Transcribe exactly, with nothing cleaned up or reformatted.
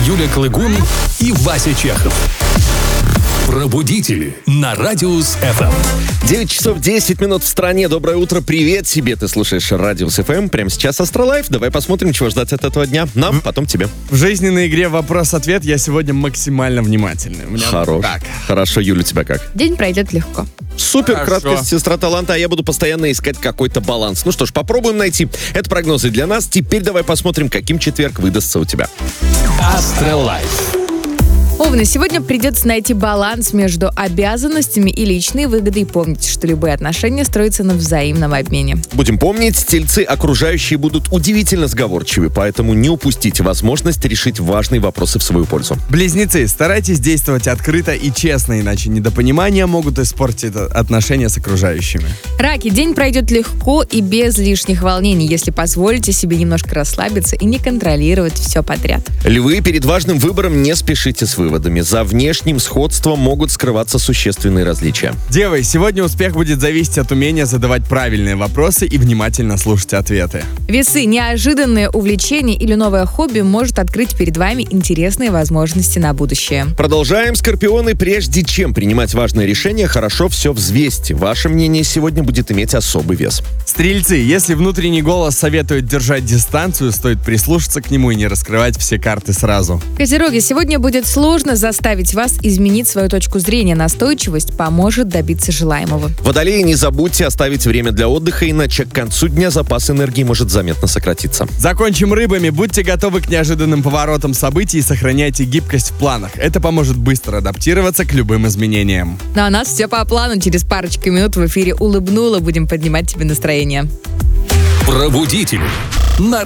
Юля Клыгун и Вася Чехов. Пробудители на Радиус эф эм. девять часов десять минут в стране. Доброе утро, привет тебе. Ты слушаешь Радиус эф эм. Прямо сейчас Астролайф. Давай посмотрим, чего ждать от этого дня. Нам, потом тебе. В жизненной игре вопрос-ответ я сегодня максимально внимательный. У меня Хорош. так. Хорошо, Юля, у тебя как? День пройдет легко. Супер, Хорошо. краткость, сестра таланта, а я буду постоянно искать какой-то баланс. Ну что ж, попробуем найти. Это прогнозы для нас. Теперь давай посмотрим, каким четверг выдастся у тебя. Астролайф. Овны, сегодня придется найти баланс между обязанностями и личной выгодой. Помните, что любые отношения строятся на взаимном обмене. Будем помнить, тельцы окружающие будут удивительно сговорчивы, поэтому не упустите возможность решить важные вопросы в свою пользу. Близнецы, старайтесь действовать открыто и честно, иначе недопонимания могут испортить отношения с окружающими. Раки, день пройдет легко и без лишних волнений, если позволите себе немножко расслабиться и не контролировать все подряд. Львы, перед важным выбором не спешите с выводами. За внешним сходством могут скрываться существенные различия. Девы, сегодня успех будет зависеть от умения задавать правильные вопросы и внимательно слушать ответы. Весы, неожиданное увлечение или новое хобби может открыть перед вами интересные возможности на будущее. Продолжаем. Скорпионы, прежде чем принимать важное решение, хорошо все взвесьте. Ваше мнение сегодня будет иметь особый вес. Стрельцы, если внутренний голос советует держать дистанцию, стоит прислушаться к нему и не раскрывать все карты сразу. Козероги, сегодня будет сложно заставить вас изменить свою точку зрения. Настойчивость поможет добиться желаемого. Водолеи, не забудьте оставить время для отдыха, иначе к концу дня запас энергии может заметно сократиться. Закончим рыбами. Будьте готовы к неожиданным поворотам событий и сохраняйте гибкость в планах. Это поможет быстро адаптироваться к любым изменениям. Ну а у нас все по плану. Через парочку минут в эфире «Улыбнула» будем поднимать тебе настроение. Пробудители на